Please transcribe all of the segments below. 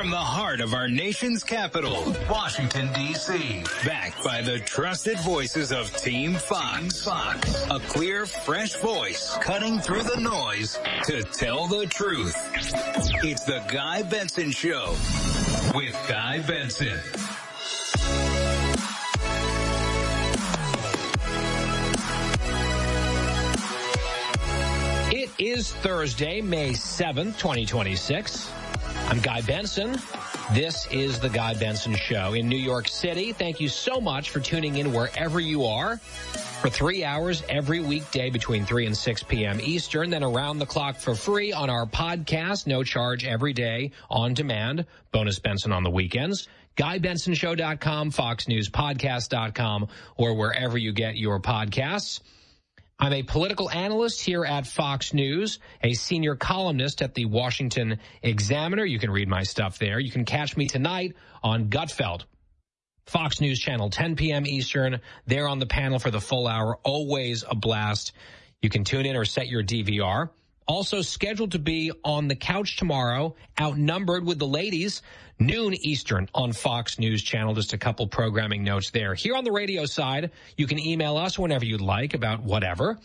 From the heart of our nation's capital, Washington, D.C. Backed by the trusted voices of Team Fox. A clear, fresh voice cutting through the noise to tell the truth. It's the Guy Benson Show with Guy Benson. It is Thursday, May 7th, 2026. I'm Guy Benson. This is the Guy Benson Show in New York City. Thank you so much for tuning in wherever you are for 3 hours every weekday between 3 and 6 p.m. Eastern, then around the clock for free on our podcast, no charge every day on demand. Bonus Benson on the weekends. GuyBensonShow.com, FoxNewsPodcast.com, or wherever you get your podcasts. I'm a political analyst here at Fox News, a senior columnist at the Washington Examiner. You can read my stuff there. You can catch me tonight on Gutfeld, Fox News Channel, 10 p.m. Eastern. There on the panel for the full hour. Always a blast. You can tune in or set your DVR. Also scheduled to be on the couch tomorrow, outnumbered with the ladies, noon Eastern on Fox News Channel. Just a couple programming notes there. Here on the radio side, you can email us whenever you'd like about whatever,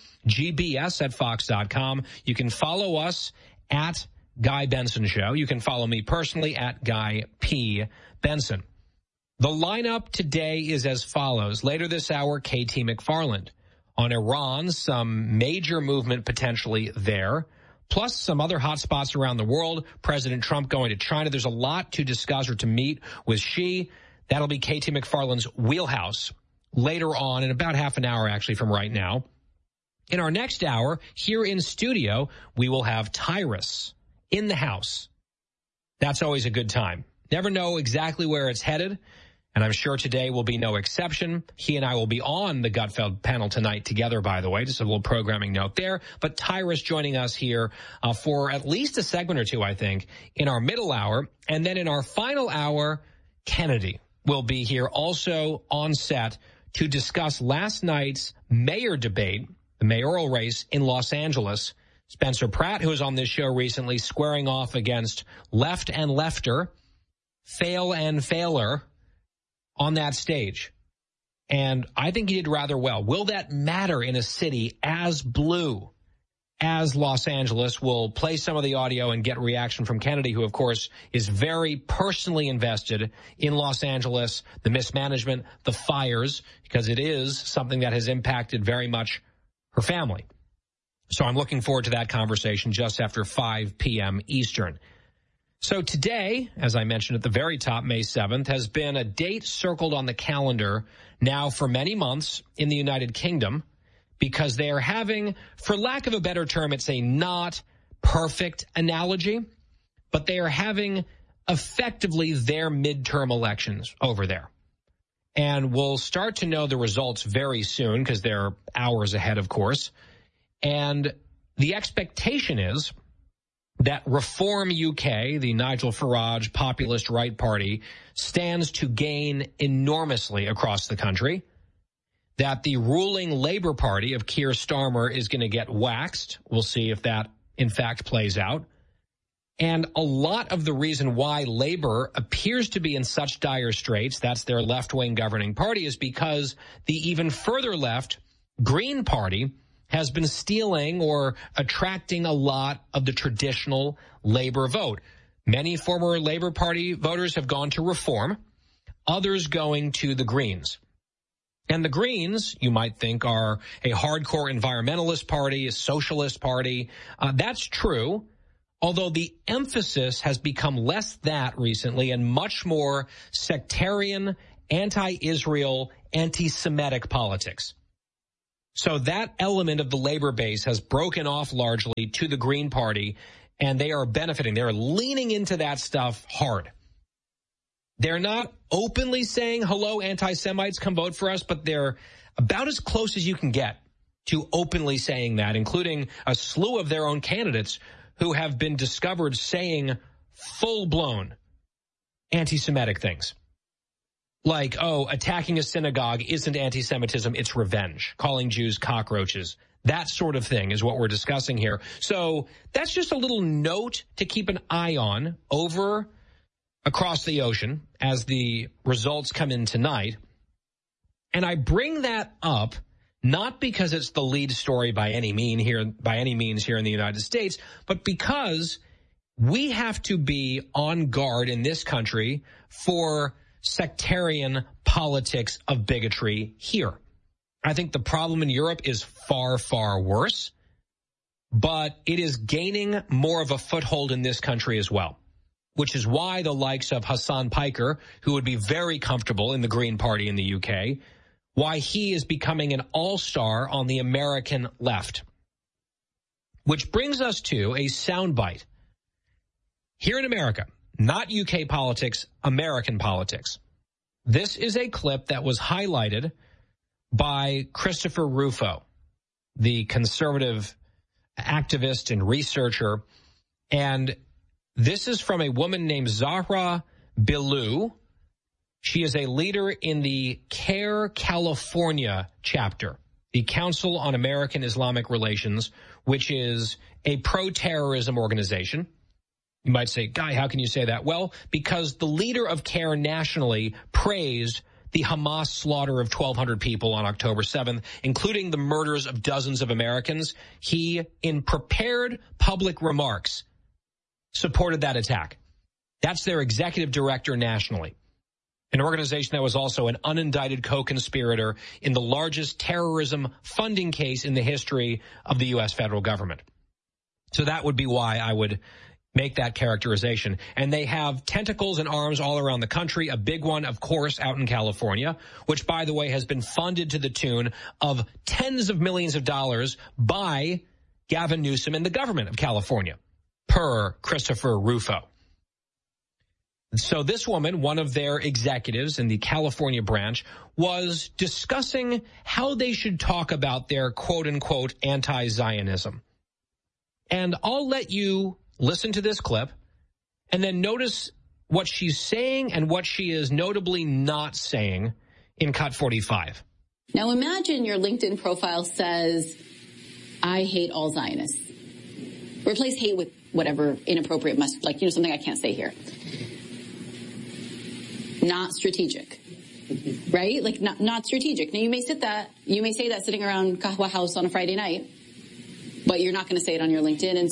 gbs@fox.com. You can follow us at Guy Benson Show. You can follow me personally at Guy P. Benson. The lineup today is as follows. Later this hour, KT McFarland. On Iran, some major movement potentially there, plus some other hot spots around the world. President Trump going to China. There's a lot to discuss or to meet with Xi. That'll be KT McFarland's wheelhouse later on in about half an hour, actually, from right now. In our next hour, here in studio, we will have Tyrus in the house. That's always a good time. Never know exactly where it's headed. And I'm sure today will be no exception. He and I will be on the Gutfeld panel tonight together, by the way. Just a little programming note there. But Tyrus joining us here for at least a segment or two, I think, in our middle hour. And then in our final hour, Kennedy will be here also on set to discuss last night's mayor debate, the mayoral race in Los Angeles. Spencer Pratt, who was on this show recently, squaring off against left and lefter, fail and failer, on that stage. And I think he did rather well. Will that matter in a city as blue as Los Angeles? We'll play some of the audio and get reaction from Kennedy, who, of course, is very personally invested in Los Angeles, the mismanagement, the fires, because it is something that has impacted very much her family. So I'm looking forward to that conversation just after 5 p.m. Eastern. So today, as I mentioned at the very top, May 7th, has been a date circled on the calendar now for many months in the United Kingdom because they are having, for lack of a better term, it's a not perfect analogy, but they are having effectively their midterm elections over there. And we'll start to know the results very soon because they're hours ahead, of course. And the expectation is that Reform UK, the Nigel Farage populist right party, stands to gain enormously across the country, that the ruling Labour Party of Keir Starmer is going to get waxed. We'll see if that, in fact, plays out. And a lot of the reason why Labour appears to be in such dire straits, that's their left-wing governing party, is because the even further left Green Party has been stealing or attracting a lot of the traditional Labour vote. Many former Labour Party voters have gone to Reform, others going to the Greens. And the Greens, you might think, are a hardcore environmentalist party, a socialist party. That's true, although the emphasis has become less that recently and much more sectarian, anti-Israel, anti-Semitic politics. So that element of the Labour base has broken off largely to the Green Party, and they are benefiting. They're leaning into that stuff hard. They're not openly saying, hello, anti-Semites, come vote for us, but they're about as close as you can get to openly saying that, including a slew of their own candidates who have been discovered saying full-blown anti-Semitic things. Like, oh, attacking a synagogue isn't anti-Semitism, it's revenge. Calling Jews cockroaches. That sort of thing is what we're discussing here. So that's just a little note to keep an eye on over across the ocean as the results come in tonight. And I bring that up not because it's the lead story by any means here in the United States, but because we have to be on guard in this country for sectarian politics of bigotry here. I think the problem in Europe is far, far worse, but it is gaining more of a foothold in this country as well, which is why the likes of Hassan Piker, who would be very comfortable in the Green Party in the UK, why he is becoming an all-star on the American left. Which brings us to a soundbite. Here in America, not UK politics, American politics. This is a clip that was highlighted by Christopher Rufo, the conservative activist and researcher. And this is from a woman named Zahra Billoo. She is a leader in the CARE California chapter, the Council on American Islamic Relations, which is a pro-terrorism organization. You might say, Guy, how can you say that? Well, because the leader of CARE nationally praised the Hamas slaughter of 1,200 people on October 7th, including the murders of dozens of Americans. He, in prepared public remarks, supported that attack. That's their executive director nationally. An organization that was also an unindicted co-conspirator in the largest terrorism funding case in the history of the U.S. federal government. So that would be why I would make that characterization. And they have tentacles and arms all around the country. A big one, of course, out in California, which, by the way, has been funded to the tune of tens of millions of dollars by Gavin Newsom and the government of California, per Christopher Rufo. So this woman, one of their executives in the California branch, was discussing how they should talk about their quote-unquote anti-Zionism. And I'll let you listen to this clip and then notice what she's saying and what she is notably not saying in Cut 45. Now imagine your LinkedIn profile says, I hate all Zionists. Replace hate with whatever inappropriate must, like, something I can't say here. Not strategic, right? Like not strategic. Now you may say that sitting around Kahwa House on a Friday night, but you're not going to say it on your LinkedIn. And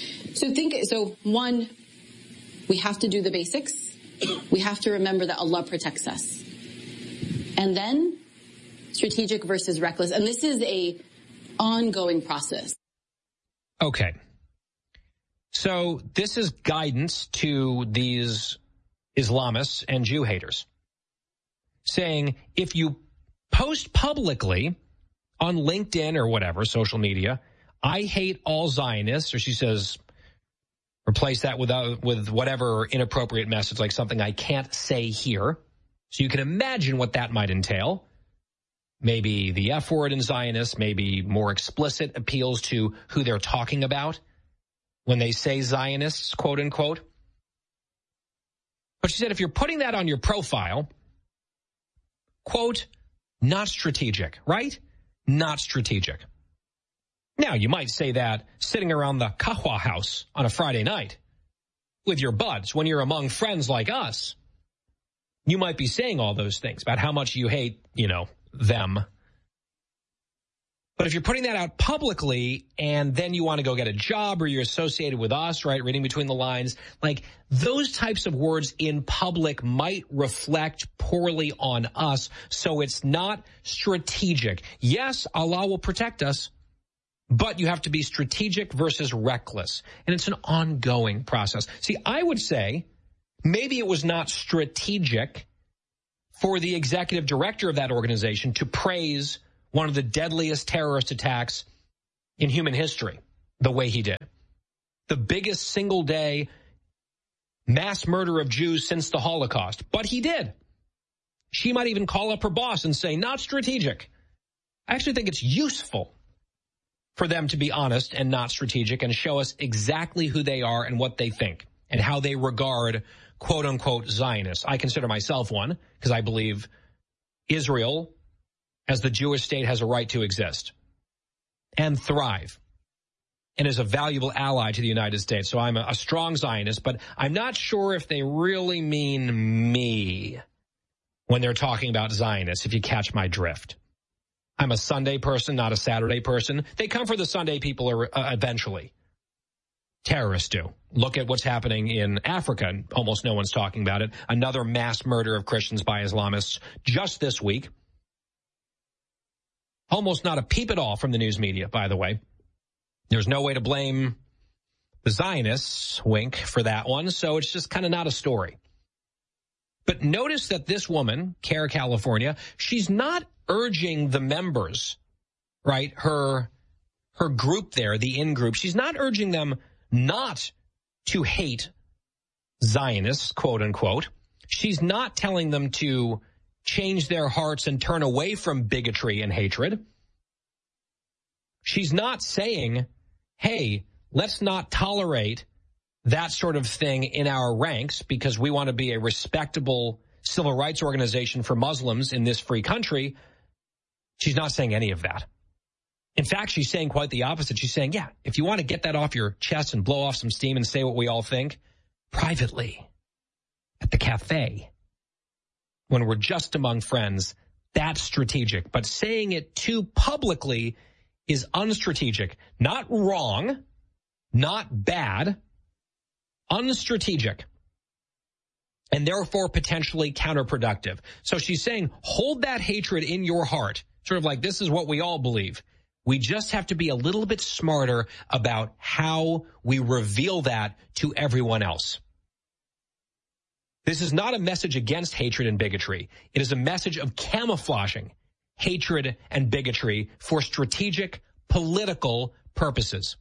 so one, we have to do the basics. We have to remember that Allah protects us. And then strategic versus reckless. And this is a ongoing process. Okay. So this is guidance to these Islamists and Jew haters, saying if you post publicly on LinkedIn or whatever, social media, I hate all Zionists, or she says, replace that with whatever inappropriate message, like something I can't say here. So you can imagine what that might entail. Maybe the F word in Zionist, maybe more explicit appeals to who they're talking about when they say Zionists, quote unquote. But she said if you're putting that on your profile, quote, not strategic, right? Not strategic. Now, you might say that sitting around the Kahwa House on a Friday night with your buds when you're among friends like us. You might be saying all those things about how much you hate, them. But if you're putting that out publicly and then you want to go get a job or you're associated with us, right, reading between the lines, like those types of words in public might reflect poorly on us. So it's not strategic. Yes, Allah will protect us, but you have to be strategic versus reckless. And it's an ongoing process. See, I would say maybe it was not strategic for the executive director of that organization to praise one of the deadliest terrorist attacks in human history the way he did. The biggest single day mass murder of Jews since the Holocaust. But he did. She might even call up her boss and say, not strategic. I actually think it's useful for them to be honest and not strategic and show us exactly who they are and what they think and how they regard quote unquote Zionists. I consider myself one because I believe Israel as the Jewish state has a right to exist and thrive. and is a valuable ally to the United States. So I'm a strong Zionist, but I'm not sure if they really mean me when they're talking about Zionists, if you catch my drift. I'm a Sunday person, not a Saturday person. They come for the Sunday people eventually. Terrorists do. Look at what's happening in Africa. Almost no one's talking about it. Another mass murder of Christians by Islamists just this week. Almost not a peep at all from the news media, by the way. There's no way to blame the Zionists, wink, for that one, so it's just kind of not a story. But notice that this woman, CARE California, she's not urging the members, right, her group there, the in-group, she's not urging them not to hate Zionists, quote unquote. She's not telling them to change their hearts and turn away from bigotry and hatred. She's not saying, hey, let's not tolerate that sort of thing in our ranks because we want to be a respectable civil rights organization for Muslims in this free country. She's not saying any of that. In fact, she's saying quite the opposite. She's saying, yeah, if you want to get that off your chest and blow off some steam and say what we all think, privately, at the cafe, when we're just among friends, that's strategic. But saying it too publicly is unstrategic. Not wrong, not bad, unstrategic, and therefore potentially counterproductive. So she's saying, hold that hatred in your heart, sort of like this is what we all believe. We just have to be a little bit smarter about how we reveal that to everyone else. This is not a message against hatred and bigotry. It is a message of camouflaging hatred and bigotry for strategic political purposes.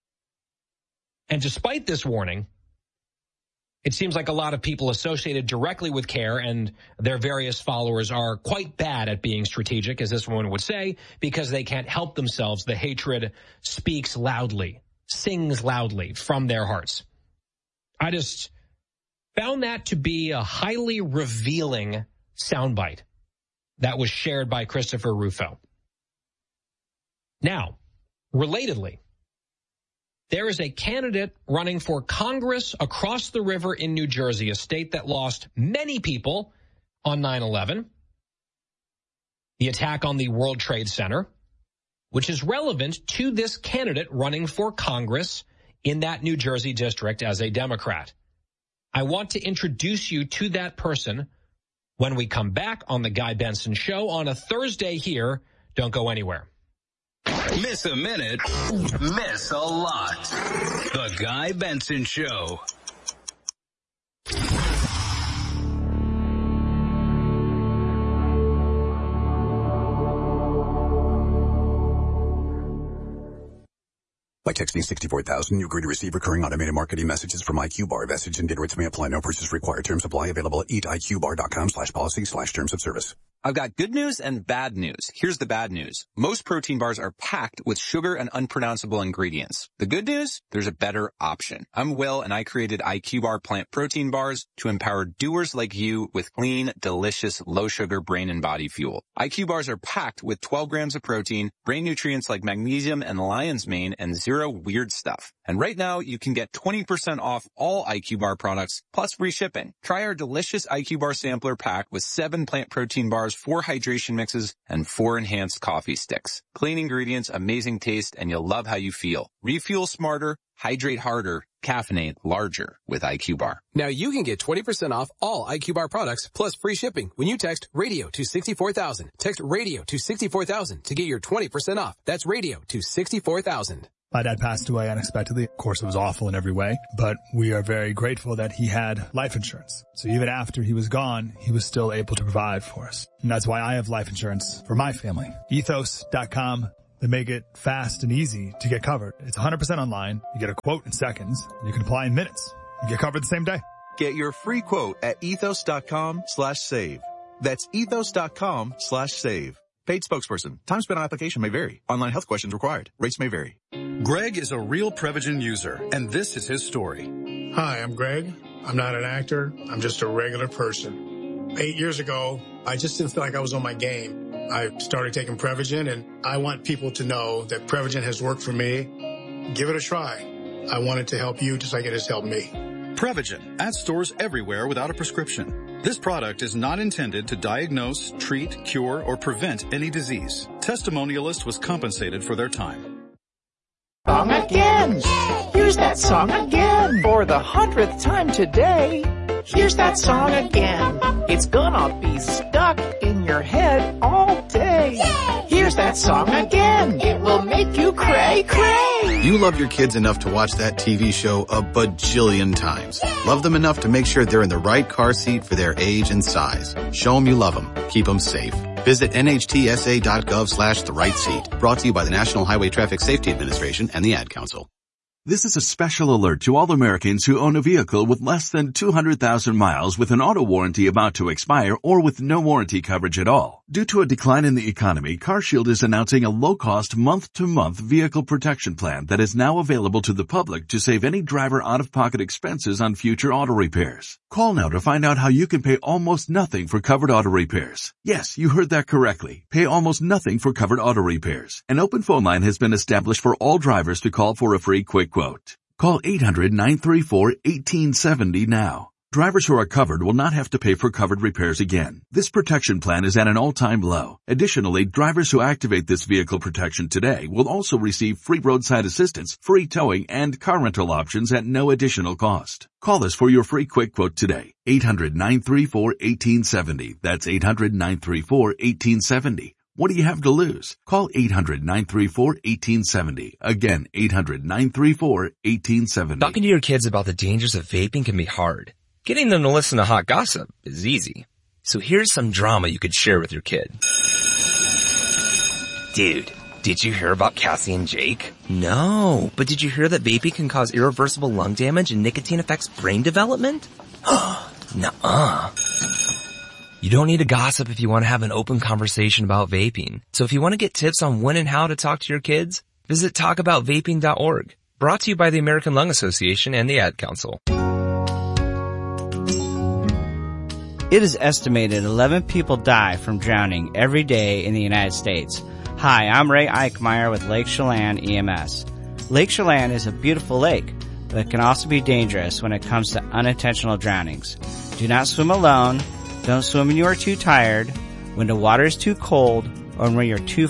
And despite this warning, it seems like a lot of people associated directly with CARE and their various followers are quite bad at being strategic, as this woman would say, because they can't help themselves. The hatred speaks loudly, sings loudly from their hearts. I just found that to be a highly revealing soundbite that was shared by Christopher Rufo. Now, relatedly, there is a candidate running for Congress across the river in New Jersey, a state that lost many people on 9/11, the attack on the World Trade Center, which is relevant to this candidate running for Congress in that New Jersey district as a Democrat. I want to introduce you to that person when we come back on the Guy Benson Show on a Thursday here. Don't go anywhere. Miss a minute, miss a lot. The Guy Benson Show. By texting 64,000, you agree to receive recurring automated marketing messages from IQ Bar. Message and data rates may apply. No purchase required. Terms apply. Available at eatiqbar.com/policy/terms of service. I've got good news and bad news. Here's the bad news. Most protein bars are packed with sugar and unpronounceable ingredients. The good news? There's a better option. I'm Will, and I created IQ Bar plant protein bars to empower doers like you with clean, delicious, low-sugar brain and body fuel. IQ Bars are packed with 12 grams of protein, brain nutrients like magnesium and lion's mane, and zero weird stuff. And right now, you can get 20% off all IQ Bar products, plus free shipping. Try our delicious IQ Bar sampler pack with 7 plant protein bars, 4 hydration mixes, and 4 enhanced coffee sticks. Clean ingredients, amazing taste, and you'll love how you feel. Refuel smarter, hydrate harder, caffeinate larger with IQ Bar. Now you can get 20% off all IQ Bar products plus free shipping when you text radio to 64,000. Text radio to 64,000 to get your 20% off. That's radio to 64,000. My dad passed away unexpectedly. Of course, it was awful in every way, but we are very grateful that he had life insurance. So even after he was gone, he was still able to provide for us. And that's why I have life insurance for my family. Ethos.com. They make it fast and easy to get covered. It's 100% online. You get a quote in seconds. You can apply in minutes. You get covered the same day. Get your free quote at ethos.com/save. That's ethos.com/save. Paid spokesperson. Time spent on application may vary. Online health questions required. Rates may vary. Greg is a real Prevagen user, and this is his story. Hi, I'm Greg. I'm not an actor. I'm just a regular person. 8 years ago, I just didn't feel like I was on my game. I started taking Prevagen, and I want people to know that Prevagen has worked for me. Give it a try. I want it to help you just like it has helped me. Prevagen, at stores everywhere without a prescription. This product is not intended to diagnose, treat, cure, or prevent any disease. Testimonialist was compensated for their time. Song again! Here's that song again! For the 100th time today, here's that song again! It's gonna be stuck in your head all day! Here's that song again! It will make you cray cray! You love your kids enough to watch that TV show a bajillion times. Love them enough to make sure they're in the right car seat for their age and size. Show them you love them. Keep them safe. Visit nhtsa.gov/the-right-seat. Brought to you by the National Highway Traffic Safety Administration and the Ad Council. This is a special alert to all Americans who own a vehicle with less than 200,000 miles with an auto warranty about to expire or with no warranty coverage at all. Due to a decline in the economy, CarShield is announcing a low-cost month-to-month vehicle protection plan that is now available to the public to save any driver out-of-pocket expenses on future auto repairs. Call now to find out how you can pay almost nothing for covered auto repairs. Yes, you heard that correctly. Pay almost nothing for covered auto repairs. An open phone line has been established for all drivers to call for a free quick quote. Call 800-934-1870 now. Drivers who are covered will not have to pay for covered repairs again. This protection plan is at an all-time low. Additionally, drivers who activate this vehicle protection today will also receive free roadside assistance, free towing, and car rental options at no additional cost. Call us for your free quick quote today. 800-934-1870. That's 800-934-1870. What do you have to lose? Call 800-934-1870. Again, 800-934-1870. Talking to your kids about the dangers of vaping can be hard. Getting them to listen to hot gossip is easy. So here's some drama you could share with your kid. Dude, did you hear about Cassie and Jake? No, but did you hear that vaping can cause irreversible lung damage and nicotine affects brain development? Nuh-uh. You don't need to gossip if you want to have an open conversation about vaping. So if you want to get tips on when and how to talk to your kids, visit talkaboutvaping.org. Brought to you by the American Lung Association and the Ad Council. It is estimated 11 people die from drowning every day in the United States. Hi, I'm Ray Eichmeyer with Lake Chelan EMS. Lake Chelan is a beautiful lake, but it can also be dangerous when it comes to unintentional drownings. Do not swim alone. Don't swim when you are too tired, when the water is too cold, or when you're too